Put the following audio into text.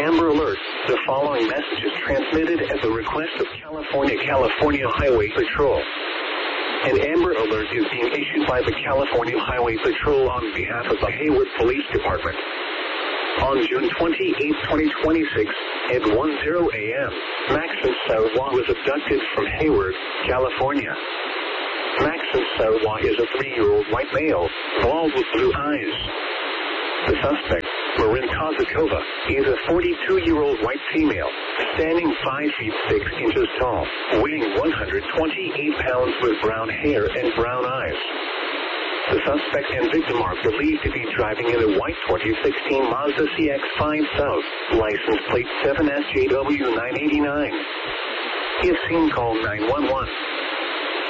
Amber Alert. The following message is transmitted at the request of California Highway Patrol. An Amber Alert is being issued by the California Highway Patrol on behalf of the Hayward Police Department. On June 28, 2026, at 10 a.m., Maxim Sarwa was abducted from Hayward, California. Maxim Sarwa is a 3-year-old white male, bald with blue eyes. The suspect, Marin Kozakova, is a 42-year-old white female, standing 5 feet 6 inches tall, weighing 128 pounds with brown hair and brown eyes. The suspect and victim are believed to be driving in a white 2016 Mazda CX-5 South, license plate 7SJW989. If seen, call 911.